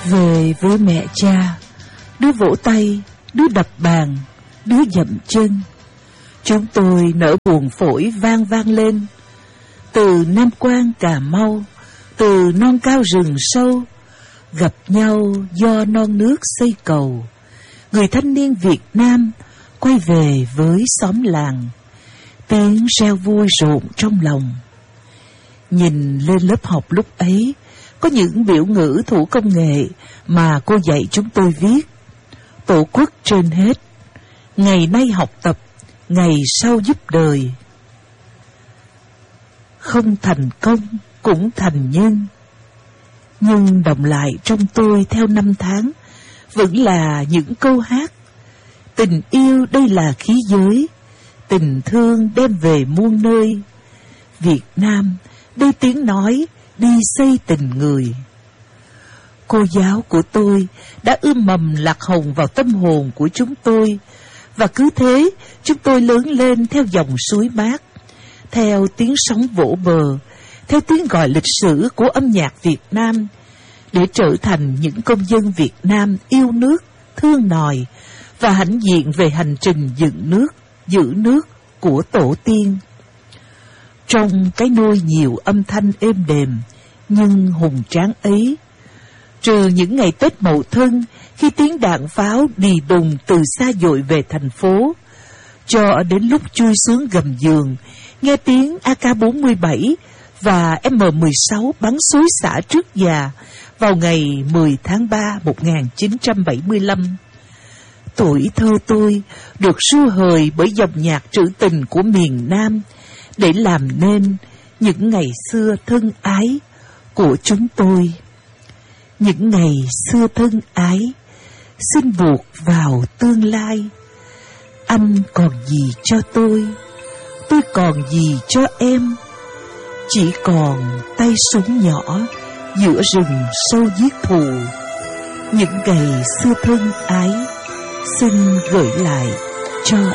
Về với mẹ cha, đứa vỗ tay, đứa đập bàn, đứa dậm chân. Chúng tôi nở buồn phổi vang vang lên. Từ Nam Quan Cà Mau, từ non cao rừng sâu, gặp nhau do non nước xây cầu. Người thanh niên Việt Nam quay về với xóm làng, tiếng reo vui rộn trong lòng. Nhìn lên lớp học lúc ấy, có những biểu ngữ thủ công nghệ mà cô dạy chúng tôi viết. Tổ quốc trên hết, ngày nay học tập, ngày sau giúp đời. Không thành công cũng thành nhân. Nhưng đọng lại trong tôi theo năm tháng vẫn là những câu hát. Tình yêu đây là khí giới, tình thương đem về muôn nơi. Việt Nam đây tiếng nói, đi xây tình người. Cô giáo của tôi đã ươm mầm lạc hồng vào tâm hồn của chúng tôi. Và cứ thế chúng tôi lớn lên theo dòng suối mát, theo tiếng sóng vỗ bờ, theo tiếng gọi lịch sử của âm nhạc Việt Nam, để trở thành những công dân Việt Nam yêu nước, thương nòi và hãnh diện về hành trình dựng nước, giữ nước của tổ tiên. Trong cái nôi nhiều âm thanh êm đềm nhưng hùng tráng ấy, trừ những ngày Tết Mậu Thân khi tiếng đạn pháo đì đùng từ xa dội về thành phố, cho đến lúc chui xuống gầm giường nghe tiếng AK-47 và M16 bắn xối xả trước nhà vào ngày 10 tháng 3 1975. Tuổi thơ tôi được ru hời bởi dòng nhạc trữ tình của miền Nam để làm nên những ngày xưa thân ái của chúng tôi. Những ngày xưa thân ái xin buộc vào tương lai. Anh còn gì cho tôi còn gì cho em. Chỉ còn tay súng nhỏ giữa rừng sâu giết thù. Những ngày xưa thân ái xin gửi lại cho